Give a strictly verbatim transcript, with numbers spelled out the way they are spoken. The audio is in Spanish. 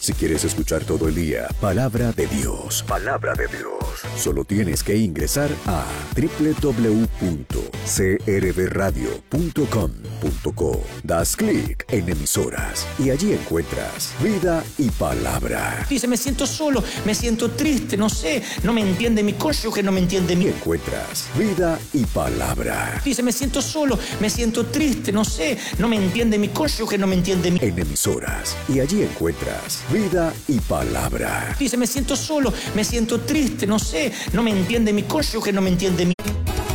Si quieres escuchar todo el día, Palabra de Dios, Palabra de Dios, solo tienes que ingresar a doble u doble u doble u punto c r v radio punto com punto co. Das clic en emisoras y allí encuentras Vida y Palabra. Dice, me siento solo, me siento triste, no sé, no me entiende mi cónyuge, no me entiende mi... Y encuentras Vida y Palabra. Dice, me siento solo, me siento triste, no sé, no me entiende mi cónyuge, no me entiende mi... En emisoras y allí encuentras Vida y Palabra. Dice, me siento solo, me siento triste, no sé, no me entiende mi cónyuge, no me entiende mi...